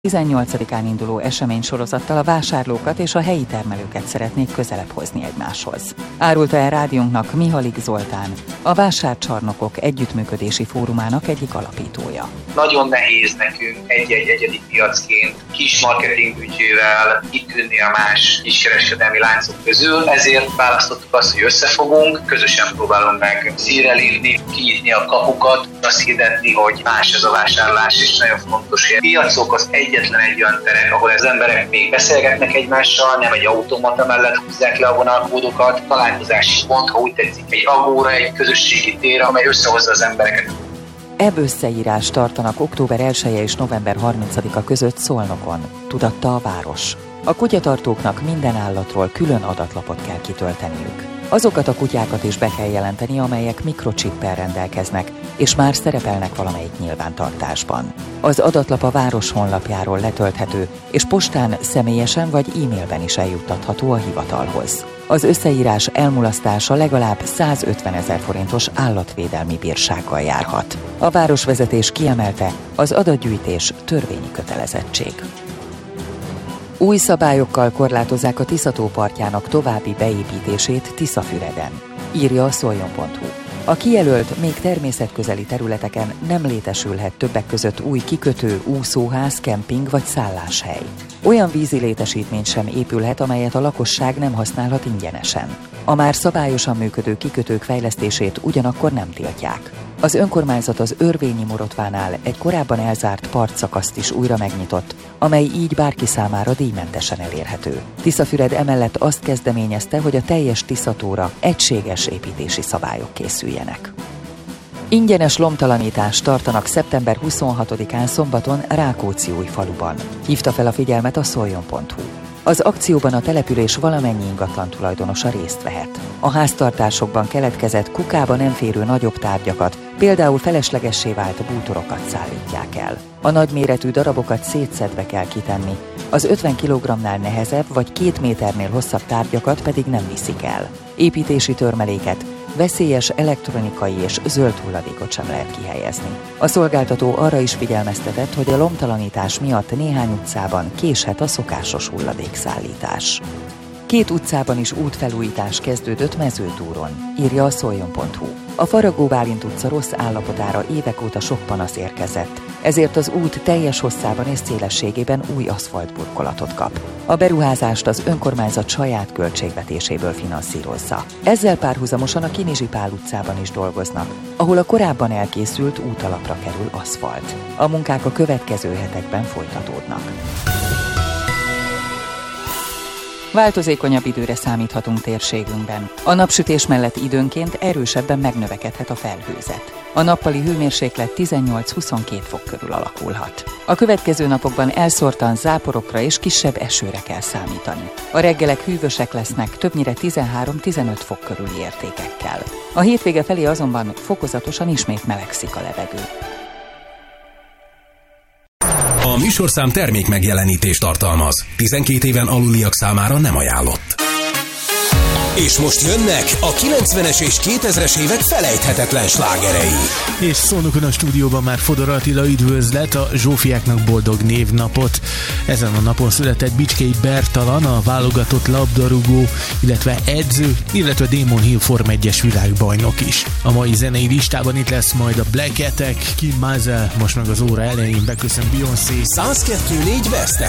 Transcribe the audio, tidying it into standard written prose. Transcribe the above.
18-án induló eseménysorozattal a vásárlókat és a helyi termelőket szeretnék közelebb hozni egymáshoz. Árulta el rádiónknak Mihalik Zoltán, a Vásárcsarnokok Együttműködési Fórumának egyik alapítója. Nagyon nehéz nekünk egy-egy egyedi piacként kis marketingbüdzsével kitűnni a más kiskereskedelmi láncok közül, ezért választottuk azt, hogy összefogunk, közösen próbálunk meg színre lépni, kinyitni a kapukat, azt hirdetni, hogy más ez a vásárlás, és nagyon fontos, hogy a piacok az egyetlen egy olyan terek, ahol az emberek még beszélgetnek egymással, nem egy automata mellett húzzák le a vonalkódokat, találkozási pont, ha úgy tetszik, egy agóra, egy közösségi tér, amely összehozza az embereket. Ebb összeírást tartanak október 1-e és november 30-a között Szolnokon, tudatta a város. A kutyatartóknak minden állatról külön adatlapot kell kitölteniük. Azokat a kutyákat is be kell jelenteni, amelyek mikrocsippel rendelkeznek, és már szerepelnek valamelyik nyilvántartásban. Az adatlap a város honlapjáról letölthető, és postán személyesen vagy e-mailben is eljuttatható a hivatalhoz. Az összeírás elmulasztása legalább 150 000 forintos állatvédelmi bírsággal járhat. A városvezetés kiemelte, az adatgyűjtés törvényi kötelezettség. Új szabályokkal korlátozzák a Tisza-tó partjának további beépítését Tiszafüreden, írja a szoljon.hu. A kijelölt, még természetközeli területeken nem létesülhet többek között új kikötő, úszóház, kemping vagy szálláshely. Olyan vízi létesítmény sem épülhet, amelyet a lakosság nem használhat ingyenesen. A már szabályosan működő kikötők fejlesztését ugyanakkor nem tiltják. Az önkormányzat az Örvényi Morotvánál egy korábban elzárt partszakaszt is újra megnyitott, amely így bárki számára díjmentesen elérhető. Tiszafüred emellett azt kezdeményezte, hogy a teljes Tisza-tóra egységes építési szabályok készüljenek. Ingyenes lomtalanítást tartanak szeptember 26-án szombaton Rákóczi-Újfaluban. Hívta fel a figyelmet a szoljon.hu. Az akcióban a település valamennyi ingatlan tulajdonosa részt vehet. A háztartásokban keletkezett kukába nem férő nagyobb tárgyakat, például feleslegessé vált bútorokat szállítják el. A nagyméretű darabokat szétszedve kell kitenni, az 50 kg-nál nehezebb vagy 2 méternél hosszabb tárgyakat pedig nem viszik el. Építési törmeléket, veszélyes elektronikai és zöld hulladékot sem lehet kihelyezni. A szolgáltató arra is figyelmeztetett, hogy a lomtalanítás miatt néhány utcában késhet a szokásos hulladékszállítás. 2 utcában is útfelújítás kezdődött Mezőtúron, írja a szoljon.hu. A Faragó Bálint utca rossz állapotára évek óta sok panasz érkezett, ezért az út teljes hosszában és szélességében új aszfaltburkolatot kap. A beruházást az önkormányzat saját költségvetéséből finanszírozza. Ezzel párhuzamosan a Kinizsi Pál utcában is dolgoznak, ahol a korábban elkészült útalapra kerül aszfalt. A munkák a következő hetekben folytatódnak. Változékonyabb időre számíthatunk térségünkben. A napsütés mellett időnként erősebben megnövekedhet a felhőzet. A nappali hőmérséklet 18-22 fok körül alakulhat. A következő napokban elszórtan záporokra és kisebb esőre kell számítani. A reggelek hűvösek lesznek, többnyire 13-15 fok körüli értékekkel. A hétvége felé azonban fokozatosan ismét melegszik a levegő. A műsorszám termék megjelenítést tartalmaz. 12 éven aluliak számára nem ajánlott. És most jönnek a 90-es és 2000-es évek felejthetetlen slágerei. És Szolnokon a stúdióban már Fodor Attila, üdvözlet, a Zsófiáknak boldog névnapot. Ezen a napon született Bicskei Bertalan, a válogatott labdarúgó, illetve edző, illetve Damon Hill Form 1-es világbajnok is. A mai zenei listában itt lesz majd a Black Attack, Kim Mazel, most meg az óra elején beköszön Beyoncé. 102.4 West